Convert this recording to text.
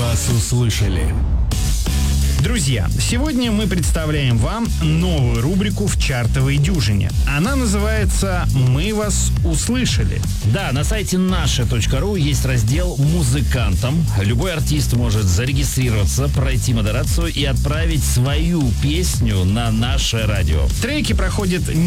вас услышали. Друзья, сегодня мы представляем вам новую рубрику в чартовой дюжине. Она называется «Мы вас услышали». Да, на сайте наше.ру есть раздел «Музыкантам». Любой артист может зарегистрироваться, пройти модерацию и отправить свою песню на наше радио. Треки проходят